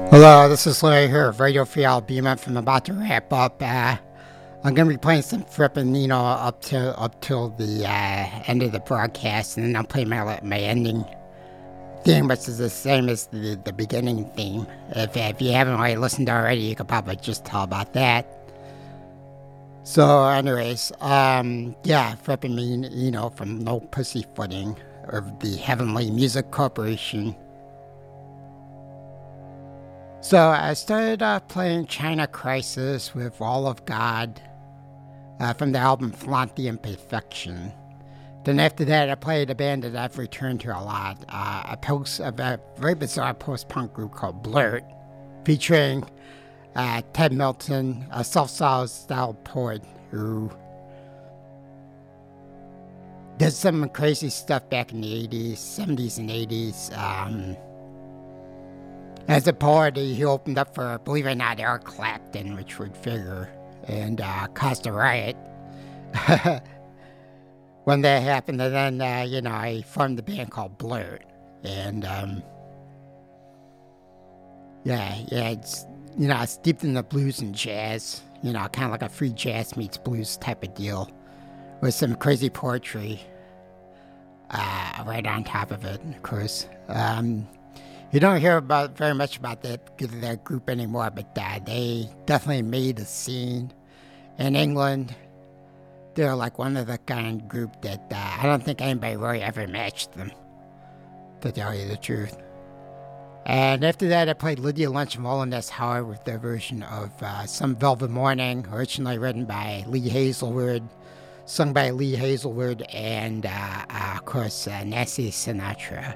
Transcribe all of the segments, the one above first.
Hello, this is Larry here of Radio Free Alabama. I'm about to wrap up. I'm going to be playing some Frippin', up till the end of the broadcast, and then I'll play my ending theme, which is the same as the beginning theme. If you haven't already listened already, you could probably just tell about that. So, anyways, Frippin' mean, from No Pussyfooting of the Heavenly Music Corporation. So I started playing China Crisis with All of God from the album Flaunt the Imperfection. Then after that, I played a band that I've returned to a lot, a very bizarre post-punk group called Blurt, featuring Ted Milton, a self-styled poet who did some crazy stuff back in the 80s, 70s, and 80s. As a poet, he opened up for, believe it or not, Eric Clapton, which would figure, and caused a riot when that happened. And then, I formed a band called Blurt. And, it's, steeped in the blues and jazz, kind of like a free jazz meets blues type of deal, with some crazy poetry right on top of it, of course. You don't hear very much about that group anymore, but they definitely made a scene in England. They're like one of the kind of group that I don't think anybody really ever matched them, to tell you the truth. And after that, I played Lydia Lunch and Roland S. Howard with their version of Some Velvet Morning, originally written by Lee Hazelwood, sung by Lee Hazelwood, and of course, Nancy Sinatra.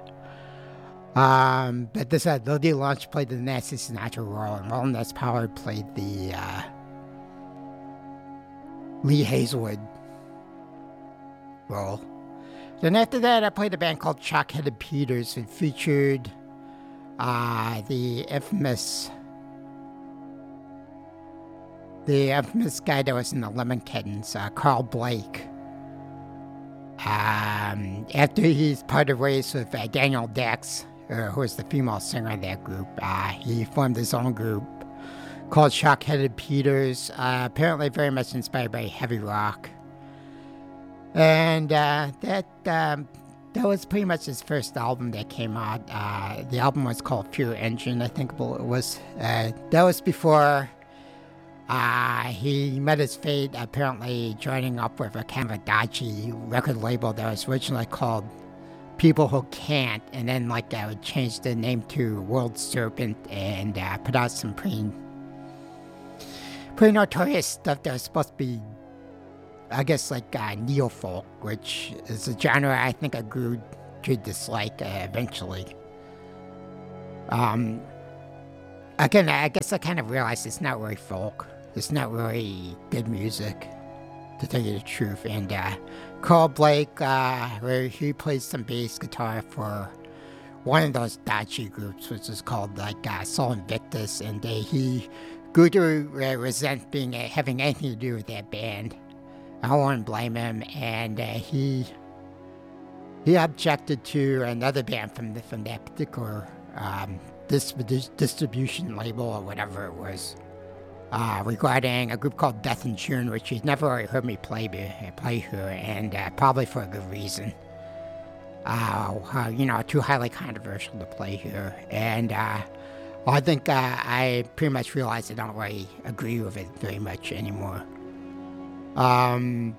But this Lydia Lunch played the Nancy Sinatra role, and Roland S. Howard played the Lee Hazelwood role. Then after that, I played a band called Chalk-Headed Peters. It featured the infamous guy that was in the Lemon Kittens, Carl Blake. After he's parted ways with Daniel Dax, who was the female singer of that group, he formed his own group called Chalk-Headed Peters, apparently very much inspired by heavy rock. And that was pretty much his first album that came out. The album was called Fear Engine, I think it was. That was before he met his fate, apparently joining up with a kind of a dodgy record label that was originally called People Who Can't, and then I would change the name to World Serpent and put out some pretty notorious stuff that was supposed to be, I guess, neo-folk, which is a genre I think I grew to dislike eventually. Again, I guess I kind of realized it's not really folk. It's not really good music, to tell you the truth. And Carl Blake, where he plays some bass guitar for one of those dodgy groups, which is called Sol Invictus, and he grew to resent having anything to do with that band. I won't blame him, and he objected to another band from that particular distribution label or whatever it was, regarding a group called Death in June, which he's never really heard me play here, and probably for a good reason. Too highly controversial to play here, and I think I pretty much realized I don't really agree with it very much anymore. And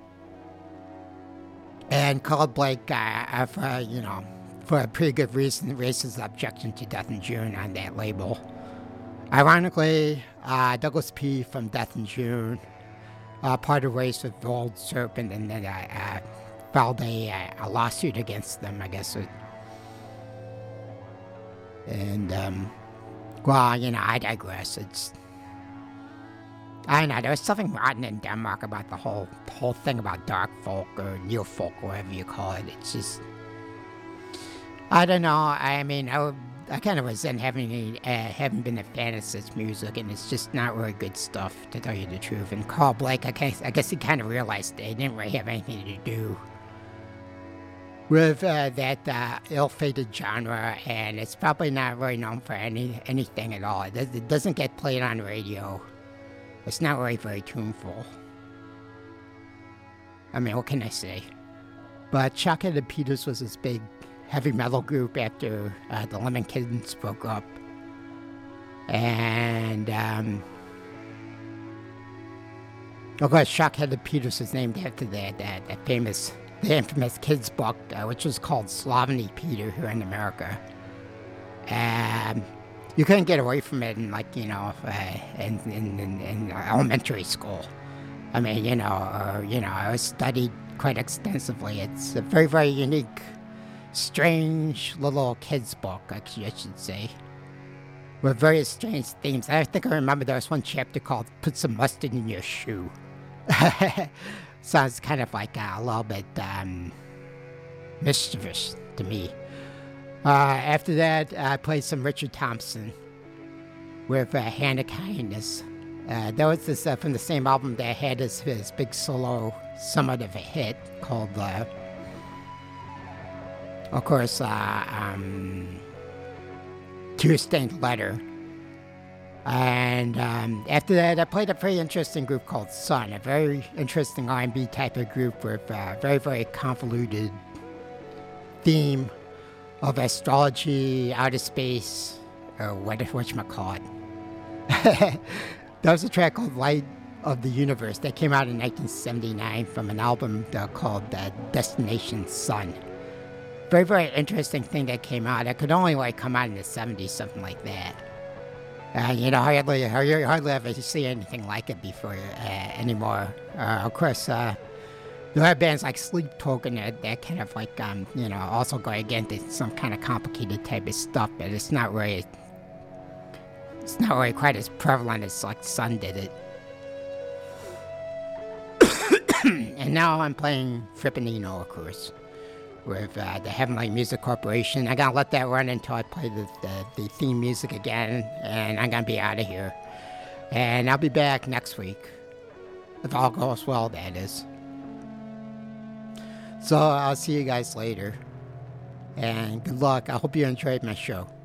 Carl Blake, for a pretty good reason, raised his objection to Death in June on that label. Ironically, Douglas P. from Death in June parted ways with World Serpent, and then filed a lawsuit against them, I guess. I digress. I don't know, there was something rotten in Denmark about the whole thing about dark folk or neo folk, whatever you call it. It's just, I don't know. I mean, I kind of resent having been a fan of such music, and it's just not really good stuff, to tell you the truth. And Carl Blake, I guess he kind of realized they didn't really have anything to do with that ill-fated genre, and it's probably not really known for anything at all. It doesn't get played on radio. It's not really very tuneful. I mean, what can I say? But Shockhead and Peters was this big heavy metal group after the Lemon Kittens broke up. And, of course, Shockhead and Peters was named after the infamous kids book, which was called Sloveny Peter here in America. You couldn't get away from it in, in elementary school. I mean, I was studied quite extensively. It's a very, very unique, strange little kids book, I should say, with various strange themes. I think I remember there was one chapter called "Put Some Mustard in Your Shoe." Sounds kind of like a little bit mischievous to me. After that, I played some Richard Thompson with Hand of Kindness. That was this from the same album that had his big solo, somewhat of a hit, called, of course, Tear-Stained Letter. And after that, I played a very interesting group called Sun, a very interesting R&B type of group with a very, very convoluted theme of astrology, outer space, or whatchamacallit. That was a track called Light of the Universe that came out in 1979 from an album called Destination Sun. Very, very interesting thing that came out. It could only come out in the 70s, something like that. Hardly ever see anything like it before anymore. Of course, there are bands like Sleep Token that kind of also go into some kind of complicated type of stuff, but it's not really quite as prevalent as Sun did it. And now I'm playing Frippinino, of course, with the Heavenly Music Corporation. I'm going to let that run until I play the theme music again, and I'm going to be out of here. And I'll be back next week, if all goes well, that is. So I'll see you guys later, and good luck. I hope you enjoyed my show.